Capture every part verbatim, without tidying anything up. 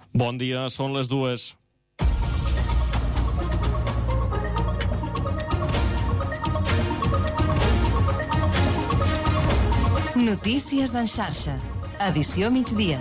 Bon dia, són les dues. Notícies en xarxa. Edició migdia.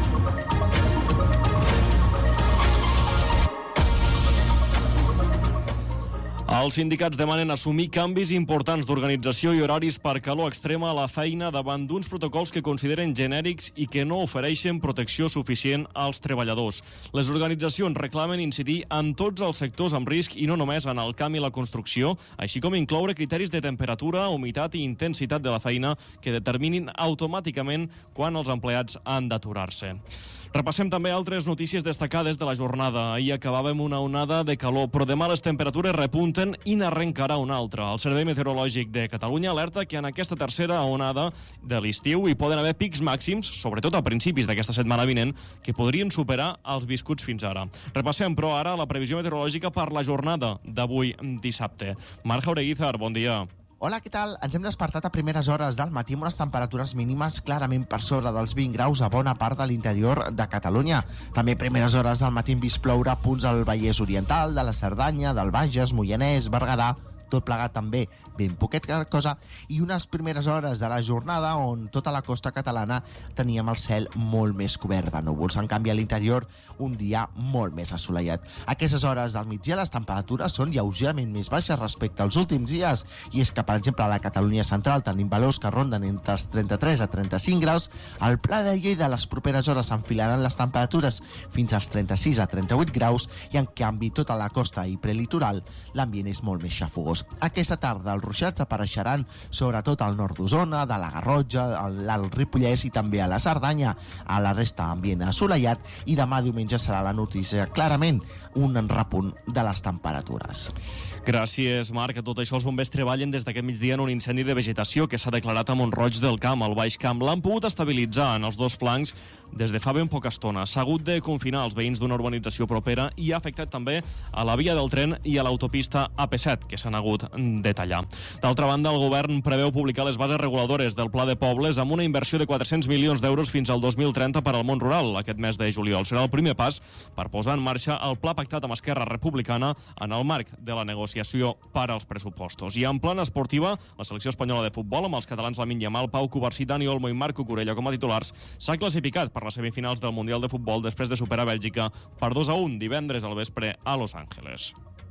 Els sindicats demanen assumir canvis importants d'organització i horaris per calor extrema a la feina davant d'uns protocols que consideren genèrics i que no ofereixen protecció suficient als treballadors. Les organitzacions reclamen incidir en tots els sectors amb risc i no només en el camp i la construcció, així com incloure criteris de temperatura, humitat i intensitat de la feina que determinin automàticament quan els empleats han d'aturar-se. Repassem també altres notícies destacades de la jornada. Ahir acabàvem una onada de calor, però demà les temperatures repunten i n'arrencarà una altra. El Servei Meteorològic de Catalunya alerta que en aquesta tercera onada de l'estiu hi poden haver pics màxims, sobretot a principis d'aquesta setmana vinent, que podrien superar els viscuts fins ara. Repassem, però, ara la previsió meteorològica per la jornada d'avui dissabte. Marc Jaureguizar, bon dia. Hola, què tal? Ens hem despertat a primeres hores del matí amb unes temperatures mínimes clarament per sobre dels vint graus a bona part de l'interior de Catalunya. També a primeres hores del matí hem vist ploure a punts al Vallès Oriental, de la Cerdanya, del Bages, Moianès, Berguedà, tot plegat també ben poquet cosa, i unes primeres hores de la jornada on tota la costa catalana teníem el cel molt més cobert de núvols. En canvi, a l'interior, un dia molt més assolellat. A aquestes hores del migdia les temperatures són lleugerament més baixes respecte als últims dies, i és que, per exemple, a la Catalunya central tenim valors que ronden entre els trenta-tres a trenta-cinc graus, al Pla de Lleida les properes hores s'enfilaran les temperatures fins als trenta-sis a trenta-vuit graus, i en canvi tota la costa i prelitoral l'ambient és molt més xafogós. Aquesta tarda els ruixats apareixeran sobretot al nord d'Osona, de la Garrotxa, l'Alt Ripollès i també a la Cerdanya. A la resta ambient assolellat, i demà diumenge serà la notícia clarament un repunt de les temperatures. Gràcies, Marc. A tot això, els bombers treballen des d'aquest migdia en un incendi de vegetació que s'ha declarat a Mont-roig del Camp, al Baix Camp. L'han pogut estabilitzar en els dos flancs des de fa ben poca estona. S'ha hagut de confinar els veïns d'una urbanització propera i ha afectat també a la via del tren i a l'autopista A P set, que s'han hagut de tallar. D'altra banda, el govern preveu publicar les bases reguladores del Pla de Pobles amb una inversió de quatre-cents milions d'euros fins al dos mil trenta per al món rural aquest mes de juliol. Serà el primer pas per posar en marxa el pla pactat amb Esquerra Republicana en el marc de la negociació per als pressupostos. I en plana esportiva, la selecció espanyola de futbol, amb els catalans Lamine Yamal, Pau Cubarsí, Dani Olmo i Marc Cucurella com a titulars, s'ha classificat per les semifinals del Mundial de Futbol després de superar Bèlgica per dos a un divendres al vespre a Los Angeles.